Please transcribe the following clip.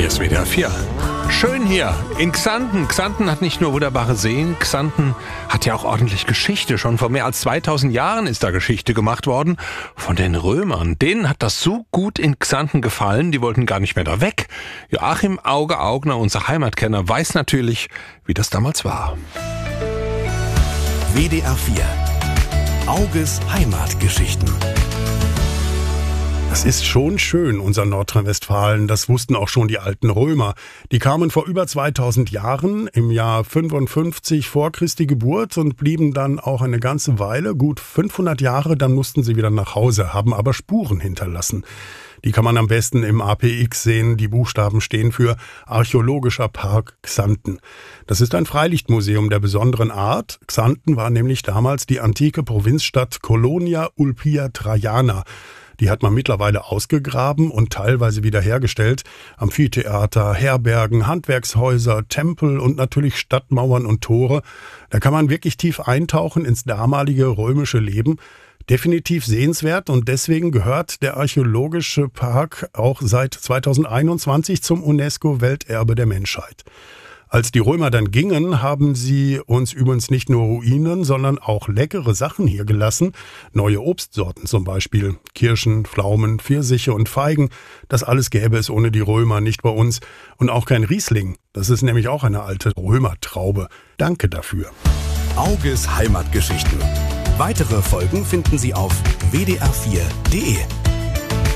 Hier ist WDR 4. Schön hier in Xanten. Xanten hat nicht nur wunderbare Seen, Xanten hat ja auch ordentlich Geschichte. Schon vor mehr als 2000 Jahren ist da Geschichte gemacht worden von den Römern. Denen hat das so gut in Xanten gefallen, die wollten gar nicht mehr da weg. Joachim Auge-Augner, unser Heimatkenner, weiß natürlich, wie das damals war. WDR 4. Auges Heimatgeschichten. Das ist schon schön, unser Nordrhein-Westfalen. Das wussten auch schon die alten Römer. Die kamen vor über 2000 Jahren, im Jahr 55 vor Christi Geburt, und blieben dann auch eine ganze Weile, gut 500 Jahre. Dann mussten sie wieder nach Hause, haben aber Spuren hinterlassen. Die kann man am besten im APX sehen. Die Buchstaben stehen für Archäologischer Park Xanten. Das ist ein Freilichtmuseum der besonderen Art. Xanten war nämlich damals die antike Provinzstadt Colonia Ulpia Traiana. Die hat man mittlerweile ausgegraben und teilweise wiederhergestellt. Amphitheater, Herbergen, Handwerkshäuser, Tempel und natürlich Stadtmauern und Tore. Da kann man wirklich tief eintauchen ins damalige römische Leben. Definitiv sehenswert, und deswegen gehört der Archäologische Park auch seit 2021 zum UNESCO-Welterbe der Menschheit. Als die Römer dann gingen, haben sie uns übrigens nicht nur Ruinen, sondern auch leckere Sachen hier gelassen. Neue Obstsorten zum Beispiel. Kirschen, Pflaumen, Pfirsiche und Feigen. Das alles gäbe es ohne die Römer nicht bei uns. Und auch kein Riesling. Das ist nämlich auch eine alte Römertraube. Danke dafür. Auges Heimatgeschichten. Weitere Folgen finden Sie auf wdr4.de.